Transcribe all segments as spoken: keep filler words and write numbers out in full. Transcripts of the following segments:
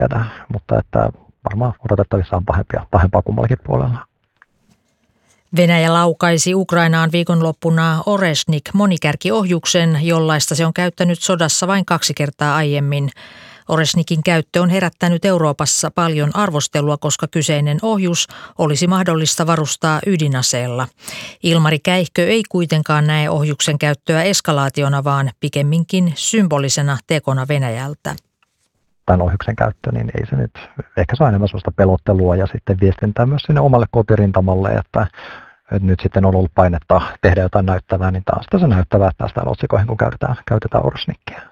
mutta että varmaan odotettavissa on pahempia, pahempaa kummallakin puolella. Venäjä laukaisi Ukrainaan viikonloppuna Oresnik-monikärkiohjuksen, jollaista se on käyttänyt sodassa vain kaksi kertaa aiemmin. Oresnikin käyttö on herättänyt Euroopassa paljon arvostelua, koska kyseinen ohjus olisi mahdollista varustaa ydinaseella. Ilmari Käihkö ei kuitenkaan näe ohjuksen käyttöä eskalaationa, vaan pikemminkin symbolisena tekona Venäjältä. Tämän ohjuksen käyttö, niin ei se nyt, ehkä se on enemmän sellaista pelottelua ja sitten viestintää myös sinne omalle kotirintamalle, että, että nyt sitten on ollut painetta tehdä jotain näyttävää, niin taas se näyttävää, että päästään otsikoihin, kun käytetään, käytetään Oresnikia.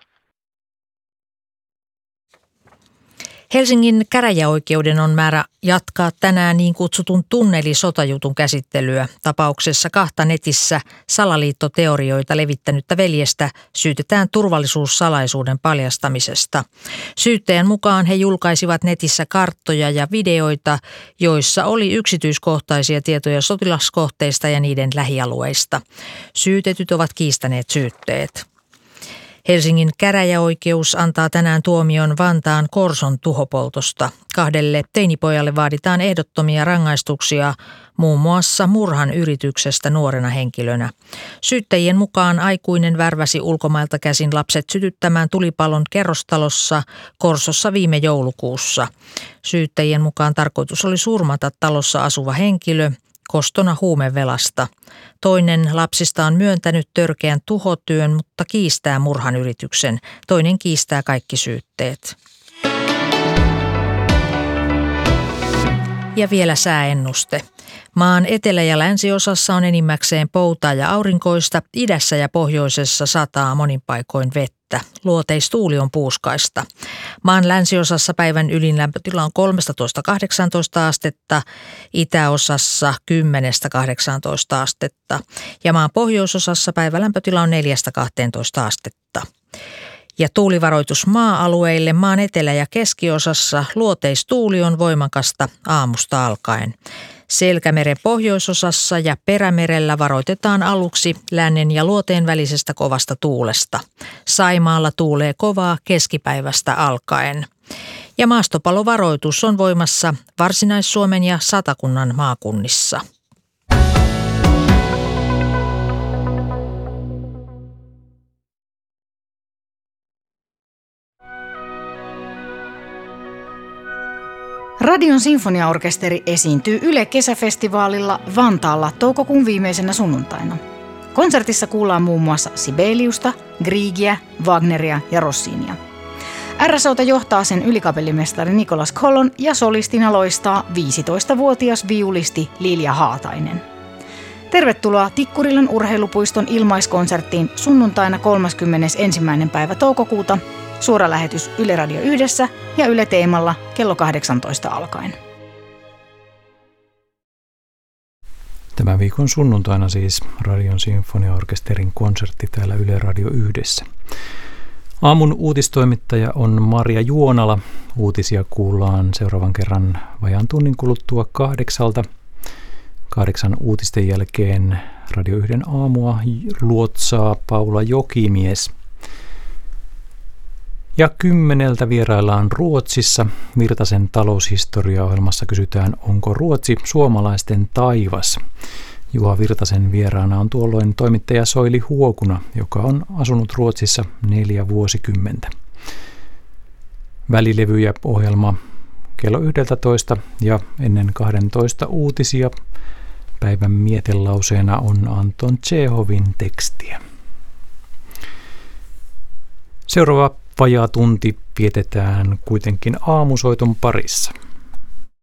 Helsingin käräjäoikeuden on määrä jatkaa tänään niin kutsutun tunnelisotajutun käsittelyä. Tapauksessa kahta netissä salaliittoteorioita levittänyttä veljestä syytetään turvallisuussalaisuuden paljastamisesta. Syyttäjän mukaan he julkaisivat netissä karttoja ja videoita, joissa oli yksityiskohtaisia tietoja sotilaskohteista ja niiden lähialueista. Syytetyt ovat kiistäneet syytteet. Helsingin käräjäoikeus antaa tänään tuomion Vantaan Korson tuhopoltosta. Kahdelle teinipojalle vaaditaan ehdottomia rangaistuksia muun muassa murhan yrityksestä nuorena henkilönä. Syyttäjien mukaan aikuinen värväsi ulkomailta käsin lapset sytyttämään tulipalon kerrostalossa Korsossa viime joulukuussa. Syyttäjien mukaan tarkoitus oli surmata talossa asuva henkilö kostona huumevelasta. Toinen lapsista on myöntänyt törkeän tuhotyön, mutta kiistää murhan yrityksen. Toinen kiistää kaikki syytteet. Ja vielä sääennuste. Maan etelä- ja länsiosassa on enimmäkseen poutaa ja aurinkoista, idässä ja pohjoisessa sataa monin paikoin vettä. Luoteistuuli on puuskaista. Maan länsiosassa päivän ylin lämpötila on kolmetoista kahdeksantoista astetta, itäosassa kymmenestä kahdeksaantoista astetta ja maan pohjoisosassa päivän lämpötila on neljästä kahteentoista astetta. Ja tuulivaroitus maa-alueille maan etelä- ja keskiosassa luoteistuuli on voimakasta aamusta alkaen. Selkämeren pohjoisosassa ja Perämerellä varoitetaan aluksi lännen ja luoteen välisestä kovasta tuulesta. Saimaalla tuulee kovaa keskipäivästä alkaen. Ja maastopalovaroitus on voimassa Varsinais-Suomen ja Satakunnan maakunnissa. Radion sinfoniaorkesteri esiintyy Yle Kesäfestivaalilla Vantaalla toukokuun viimeisenä sunnuntaina. Konsertissa kuullaan muun muassa Sibeliusta, Griegiä, Wagneria ja Rossinia. R S O:ta johtaa sen ylikapellimestari Nicolas Collon ja solistina loistaa viisitoistavuotias viulisti Lilja Haatainen. Tervetuloa Tikkurilan urheilupuiston ilmaiskonserttiin sunnuntaina kolmaskymmenesensimmäinen päivä toukokuuta. Suora lähetys Yle Radio Yhdessä ja Yle Teemalla kello kahdeksantoista alkaen. Tämän viikon sunnuntaina siis Radion sinfoniaorkesterin konsertti täällä Yle Radio Yhdessä. Aamun uutistoimittaja on Marja Juonala. Uutisia kuullaan seuraavan kerran vajaan tunnin kuluttua kahdeksalta. Kahdeksan uutisten jälkeen Radio Yhden aamua luotsaa Paula Jokimies. Ja kymmeneltä vieraillaan Ruotsissa. Virtasen taloushistoriaohjelmassa kysytään, onko Ruotsi suomalaisten taivas. Juha Virtasen vieraana on tuolloin toimittaja Soili Huokuna, joka on asunut Ruotsissa neljä vuosikymmentä. Välilevyjä ohjelma kello yksitoista ja ennen kaksitoista uutisia. Päivän mietelauseena on Anton Tšehovin tekstiä. Seuraava vajaa tunti vietetään kuitenkin aamusoiton parissa.